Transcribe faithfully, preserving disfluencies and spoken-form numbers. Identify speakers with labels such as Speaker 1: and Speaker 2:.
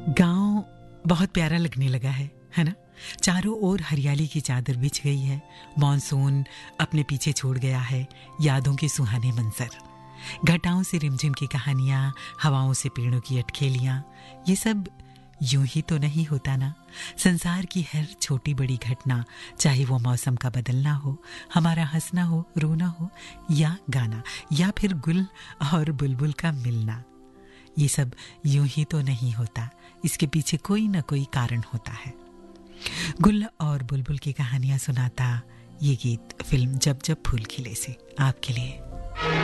Speaker 1: गांव बहुत प्यारा लगने लगा है है ना? चारों ओर हरियाली की चादर बिछ गई है। मॉनसून अपने पीछे छोड़ गया है यादों के सुहाने मंजर, घटाओं से रिमझिम की कहानियां, हवाओं से पेड़ों की अटखेलियां। ये सब यूं ही तो नहीं होता ना। संसार की हर छोटी बड़ी घटना, चाहे वो मौसम का बदलना हो, हमारा हंसना हो, रोना हो, या गाना, या फिर गुल और बुलबुल का मिलना, ये सब यूं ही तो नहीं होता। इसके पीछे कोई ना कोई कारण होता है। गुल और बुलबुल की कहानियां सुनाता ये गीत फिल्म जब जब फूल खिले से आपके लिए।